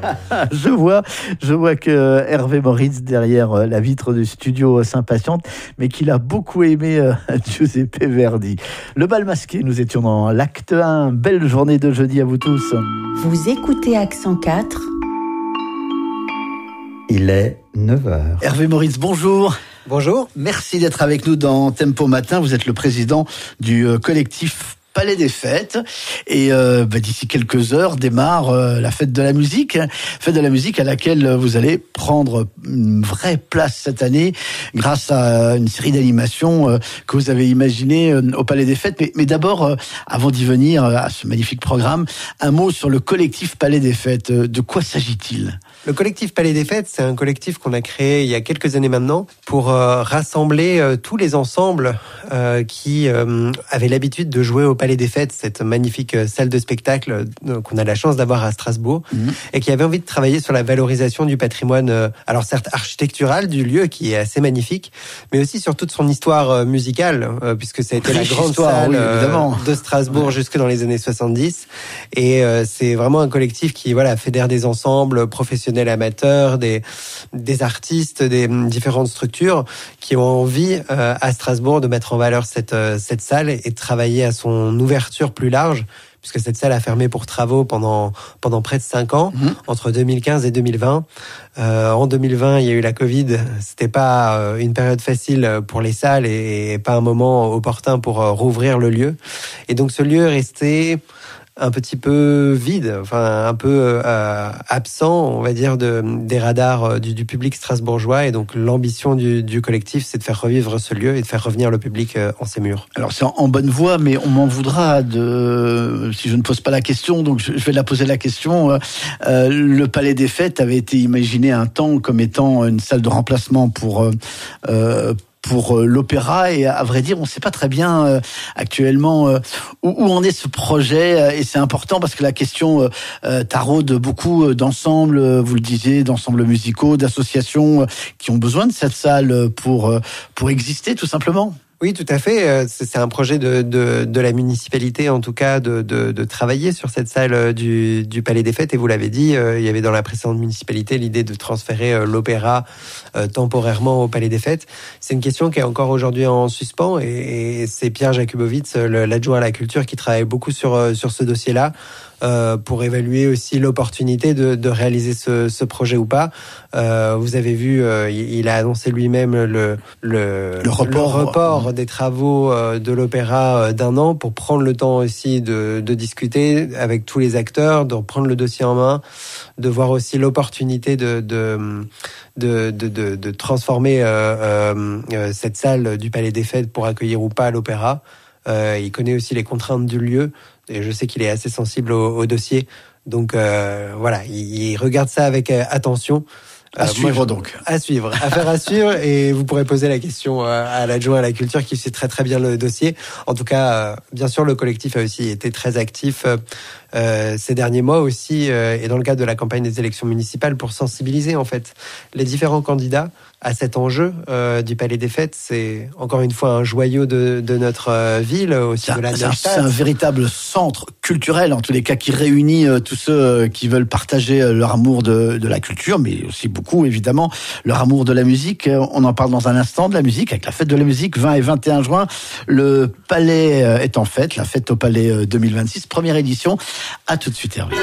Je vois que Hervé Moritz derrière la vitre du studio s'impatiente, mais qu'il a beaucoup aimé Giuseppe Verdi. Le bal masqué, nous étions dans l'acte 1. Belle journée de jeudi à vous tous. Vous écoutez Accent 4. Il est 9h. Hervé Moritz, bonjour. Bonjour. Merci d'être avec nous dans Tempo Matin. Vous êtes le président du collectif Palais des Fêtes et d'ici quelques heures démarre la fête de la musique à laquelle vous allez prendre une vraie place cette année grâce à une série d'animations que vous avez imaginées au Palais des Fêtes. Mais d'abord, avant d'y venir à ce magnifique programme, un mot sur le collectif Palais des Fêtes. De quoi s'agit-il ? Le collectif Palais des Fêtes, c'est un collectif qu'on a créé il y a quelques années maintenant pour rassembler tous les ensembles qui avaient l'habitude de jouer au Palais des Fêtes, cette magnifique salle de spectacle qu'on a la chance d'avoir à Strasbourg, et qui avaient envie de travailler sur la valorisation du patrimoine, alors certes architectural du lieu qui est assez magnifique, mais aussi sur toute son histoire musicale, puisque ça a été la grande salle de Strasbourg jusque dans les années 70. Et c'est vraiment un collectif qui fédère des ensembles professionnels, amateurs, des artistes, des différentes structures qui ont envie à Strasbourg de mettre en valeur cette salle et de travailler à son ouverture plus large, puisque cette salle a fermé pour travaux pendant près de 5 ans, entre 2015 et 2020. En 2020, il y a eu la Covid. C'était pas une période facile pour les salles et pas un moment opportun pour rouvrir le lieu. Et donc ce lieu est resté un petit peu vide, un peu absent, on va dire, des radars du public strasbourgeois. Et donc l'ambition du collectif, c'est de faire revivre ce lieu et de faire revenir le public en ses murs. Alors c'est en bonne voie, mais on m'en voudra si je ne pose pas la question, donc je vais la poser la question. Le Palais des Fêtes avait été imaginé un temps comme étant une salle de remplacement pour l'opéra, et à vrai dire, on ne sait pas très bien actuellement où en est ce projet, et c'est important parce que la question taraude beaucoup d'ensembles, vous le disiez, d'ensembles musicaux, d'associations qui ont besoin de cette salle pour exister tout simplement. Oui, tout à fait. C'est un projet de la municipalité, en tout cas, de travailler sur cette salle du Palais des Fêtes. Et vous l'avez dit, il y avait dans la précédente municipalité l'idée de transférer l'opéra temporairement au Palais des Fêtes. C'est une question qui est encore aujourd'hui en suspens, et c'est Pierre Jakubowicz, l'adjoint à la culture, qui travaille beaucoup sur ce dossier-là, pour évaluer aussi l'opportunité de réaliser ce projet ou pas. Vous avez vu, il a annoncé lui-même le report des travaux de l'opéra d'1 an, pour prendre le temps aussi de discuter avec tous les acteurs, de reprendre le dossier en main, de voir aussi l'opportunité de transformer cette salle du Palais des Fêtes pour accueillir ou pas l'opéra. Il connaît aussi les contraintes du lieu, et je sais qu'il est assez sensible au dossier. Donc il regarde ça avec attention. À suivre donc. À suivre, affaire à suivre, et vous pourrez poser la question à l'adjoint à la culture qui sait très très bien le dossier. En tout cas, bien sûr, le collectif a aussi été très actif ces derniers mois aussi, et dans le cadre de la campagne des élections municipales, pour sensibiliser en fait les différents candidats à cet enjeu du Palais des Fêtes. C'est encore une fois un joyau de notre ville, aussi de la Neustadt. C'est un véritable centre culturel, en tous les cas, qui réunit tous ceux qui veulent partager leur amour de la culture, mais aussi beaucoup, évidemment, leur amour de la musique. On en parle dans un instant de la musique, avec la fête de la musique, 20 et 21 juin. Le Palais est en fête, la fête au Palais 2026, première édition. À tout de suite, Hervé.